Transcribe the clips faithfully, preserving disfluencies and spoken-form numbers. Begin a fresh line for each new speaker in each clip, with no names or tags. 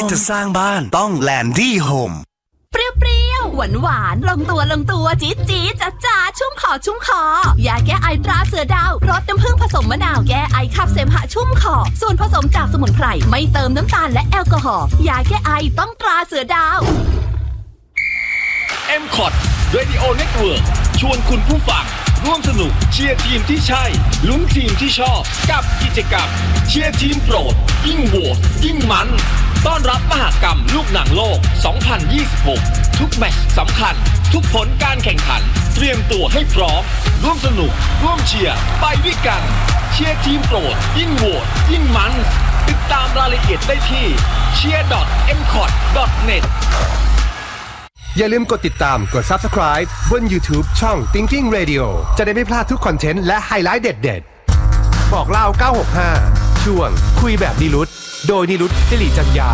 จะสร้างบ้านต้องแลนดี้โฮม
เปรี้ยวๆหวานหวานลงตัวลงตัวจี๊ดจี๊ดจ๊ะจ๊ะชุ่มคอชุ่มคอยาแก้ไอตราเสือดาวรสน้ำผึ้งผสมมะนาวแก้ไอขับเสมหะชุ่มคอส่วนผสมจากสมุนไพรไม่เติมน้ำตาลและแอลกอฮอล์ยาแก้ไอต้องตราเสือดาว
เอ็ม คอท Radio Network ชวนคุณผู้ฟังร่วมสนุกเชียร์ทีมที่ใช่ลุ้นทีมที่ชอบกับกิจกรรมเชียร์ทีมโปรดยิ่งโหวตยิ่งมันต้อนรับมหกรรมลูกหนังโลกสองพันยี่สิบหกทุกแมตช์สำคัญทุกผลการแข่งขันเตรียมตัวให้พร้อมร่วมสนุกร่วมเชียร์ไปด้วยกันเชียร์ทีมโปรดยิ่งโหวตยิ่งมันติดตามรายละเอียดได้ที่ เชียร์ ดอท เอ็ม คอท ดอท เน็ต
อย่าลืมกดติดตามกด Subscribe บน YouTube ช่อง Thinking Radio จะได้ไม่พลาดทุกคอนเทนต์และไฮไลท์เด็ดๆบอกเล่าเก้าหกห้าช่วงคุยแบบนิรุตโดยนิรุตสิริจัญญา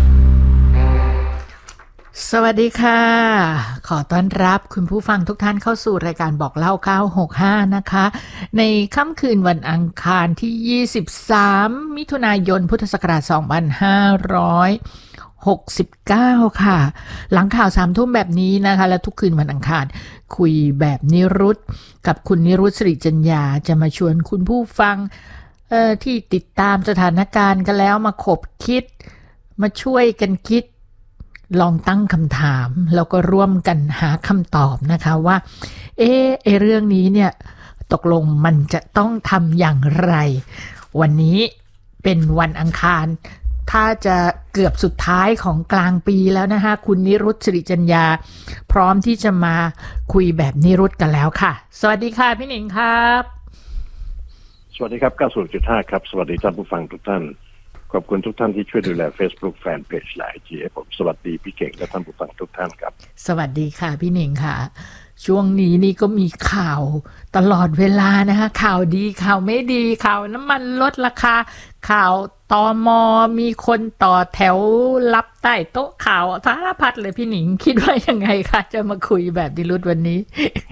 สวัสดีค่ะขอต้อนรับคุณผู้ฟังทุกท่านเข้าสู่รายการบอกเล่าเก้าหกห้านะคะในค่ำคืนวันอังคารที่ยี่สิบสามมิถุนายนพุทธศักราชสองพันห้าร้อยหกสิบเก้าค่ะหลังข่าวสามทุ่มแบบนี้นะคะและทุกคืนวันอังคารคุยแบบนิรุตกับคุณนิรุตสิริจัญญาจะมาชวนคุณผู้ฟังเอ่อที่ติดตามสถานการณ์กันแล้วมาขบคิดมาช่วยกันคิดลองตั้งคำถามแล้วก็ร่วมกันหาคำตอบนะคะว่าเอ๊ะไอ้เรื่องนี้เนี่ยตกลงมันจะต้องทำอย่างไรวันนี้เป็นวันอังคารถ้าจะเกือบสุดท้ายของกลางปีแล้วนะคะคุณนิรุตสิริจัญญาพร้อมที่จะมาคุยแบบนิรุตกันแล้วค่ะสวัสดีค่ะพี่หนิงครับ
สวัสดีครับ เก้าสิบจุดห้า ครับสวัสดีท่านผู้ฟังทุกท่านขอบคุณทุกท่านที่ช่วยดูแล Facebook Fanpage และ ไอ จี ให้ผมสวัสดีพี่เก่งและท่านผู้ฟังทุกท่านครับ
สวัสดีค่ะพี่หนิงค่ะช่วงนี้นี่ก็มีข่าวตลอดเวลานะคะข่าวดีข่าวไม่ดีข่าวน้ำมันลดราคาข่าวตม.มีคนต่อแถวรับใต้โต๊ะข่าวสารพัดเลยพี่หนิงคิดว่ายังไงคะจะมาคุยแบบดิรุตวันนี้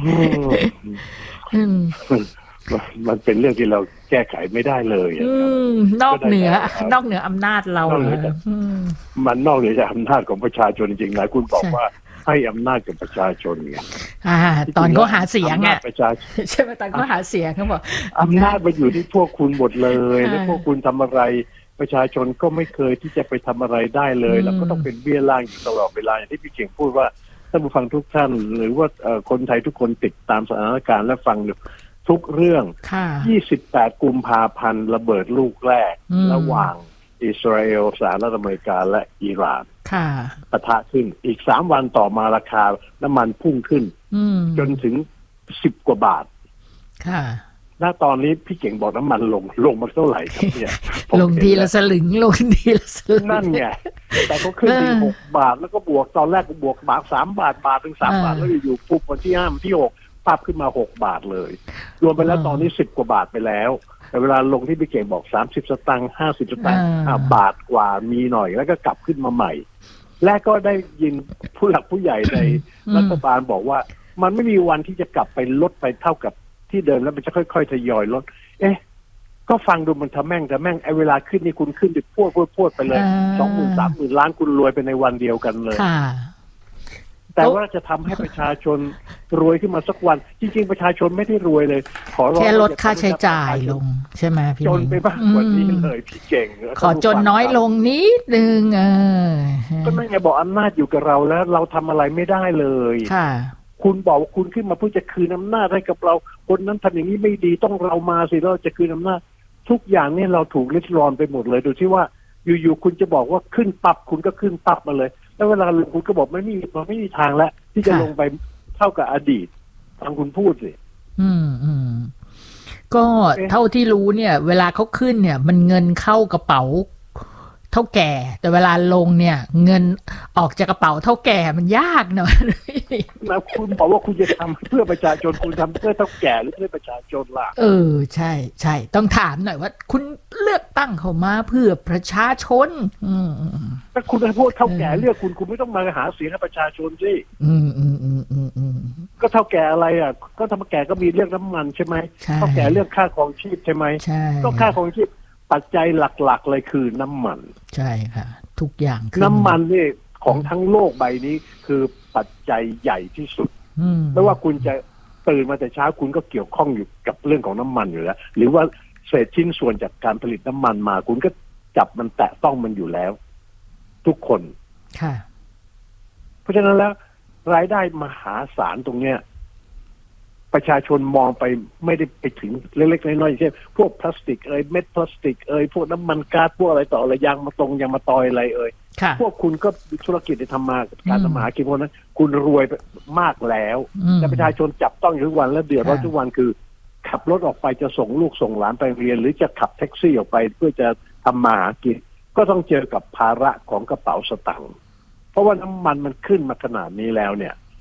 มันเป็นเรื่องที่เราแก้ไขไม่ได้เลย
นอกเหนือนอกเหนืออำนาจเราเลย
มันนอกเหนือจากอำนาจของประชาชนจริงๆหลายคุณบอกว่าให้อำนาจกับประชาชนไง
ตอนเขาหาเสียงอ่ะใช่ไหมตอนเขาหาเสียงเขาบอก
อำนาจมาอยู่ที่พวกคุณหมดเลยแล้วพวกคุณทำอะไรประชาชนก็ไม่เคยที่จะไปทำอะไรได้เลยแล้วก็ต้องเป็นเบี้ยล่างอยู่ตลอดเวลาอย่างที่พี่เก่งพูดว่าท่านผู้ฟังทุกท่านหรือว่าคนไทยทุกคนติดตามสถานการณ์และฟังทุกเรื่องยี่สิบแปดกุมภาพันธ์ระเบิดลูกแรกระหว่างอิสราเอลสหรัฐอเมริกาและอิหร่านปะทะขึ้นอีกสามวันต่อมาราคาน้ำมันพุ่งขึ้นจนถึงสิบกว่าบาทณตอนนี้พี่เก่งบอกน้ำมันลงลงมาเท่าไหร่ครับเนี่ย
ลงทีละสลึงลงทีละสลึง
นั่นไงแต่ก็ขึ้นที่หกบาทแล้วก็บวกตอนแรกก็บวกบาทสามบาทบาทถึงสามบาทแล้วอยู่ปุ๊บวันที่ห้าวันที่หกปรับขึ้นมาหกบาทเลยรวมไปแล้วตอนนี้สิบกว่าบาทไปแล้วแต่เวลาลงที่พี่เก่งบอกสามสิบสตางค์ห้าสิบสตางค์บาทกว่ามีหน่อยแล้วก็กลับขึ้นมาใหม่และก็ได้ยินผู้หลักผู้ใหญ่ในรัฐบาลบอกว่ามันไม่มีวันที่จะกลับไปลดไปเท่ากับที่เดิมแล้วมันจะค่อยๆทยอยลดเอ๊ะก็ฟังดูมันทำแม่งแต่แม่งไอ้เวลาขึ้นนี่คุณขึ้นดิพวดพวดพวดไปเลยสองหมื่นสามหมื่นล้านคุณรวยไปในวันเดียวกันเลยแต่ว่าจะทำให้ประชาชนรวยขึ้นมาสักวันจริงๆประชาชนไม่ได้รวยเลยขอร้อง
แค่ลดค่าใช้จ่ายลงใช่ไหมพี่
จนไปบ้างกว่านี้เลยพี่เก่ง
ขอจนน้อยลงนิดนึงเออ
ก็ไม่ไงบอกอำนาจอยู่กับเราแล้วเราทำอะไรไม่ได้เลย
ค่ะ
คุณบอกว่าคุณขึ้นมาเพื่อจะคืนอำนาจให้กับเราคนนั้นทำอย่างนี้ไม่ดีต้องเรามาสิเราจะคืนอำนาจทุกอย่างเนี่ยเราถูกริดรอนไปหมดเลยดูที่ว่าอยู่ๆคุณจะบอกว่าขึ้นปรับคุณก็ขึ้นปรับมาเลยแล้วเวลาลงคุณก็บอกไม่มีมันไม่มีทางแล้วที่จะลงไปเท่ากับอดีตฟังคุณพูดสิ
อืมอืมก็เท่าที่รู้เนี่ยเวลาเขาขึ้นเนี่ยมันเงินเข้ากระเป๋าเท่าแก่แต่เวลาลงเนี่ยเงินออกจากกระเป๋าเท่าแก่มันยากหน่อย
นะคุณบอกว่าคุณจะทำเพื่อประชาชนคุณทำเพื่อเท่าแก่หรือเพื่อประชาชนล่ะ
เออใช่ใช่ต้องถามหน่อยว่าคุณเลือกตั้งเขามาเพื่อประชาชนอืม
ถ้าคุณจะพูดเท่าแก่เลือกคุณคุณไม่ต้องมาหาเสียงให้ประชาชนสิ
อืมอืมอืมอืมอืม
ก็เท่าแก่อะไรอ่ะก็เท่าแก่ก็มีเรื่องน้ำมันใช่ไหมเท่าแก่เรื่องค่าครองชีพใช่ไหม
ใช่
ก็ค่าครองชีพปัจจัยหลักๆเลยคือน้ำมัน
ใช่ค่ะทุกอย่าง
น้ำมันนี่ของทั้งโลกใบนี้คือปัจจัยใหญ่ที่สุดไม่ว่าคุณจะตื่นมาแต่เช้าคุณก็เกี่ยวข้องอยู่กับเรื่องของน้ำมันอยู่แล้วหรือว่าเศษชิ้นส่วนจากการผลิตน้ำมันมาคุณก็จับมันแตะต้องมันอยู่แล้วทุกคน
ค่ะ
เพราะฉะนั้นแล้วรายได้มหาศาลตรงเนี้ยประชาชนมองไปไม่ได้ไปถึงเล็กๆน้อยๆเช่นพวกพลาสติกเอ่ยเม็ดพลาสติกเอ่ยพวกน้ำมันก๊าซพวกอะไรต่ออะไรยางมาตรงยางมาตอยอะไรเอ่ยพวกคุณก็ธุรกิจที่ทำมาการทำมาหากินพวกนั้นคุณรวยมากแล้วแต่ประชาชนจับต้องอยู่ทุกวันและเดือดร้อนทุกวันคือขับรถออกไปจะส่งลูกส่งหลานไปเรียนหรือจะขับแท็กซี่ออกไปเพื่อจะทำมาหากินก็ต้องเจอกับภาระของกระเป๋าสตางค์เพราะว่าน้ำมันมันขึ้นมาขนาดนี้แล้วเนี่ย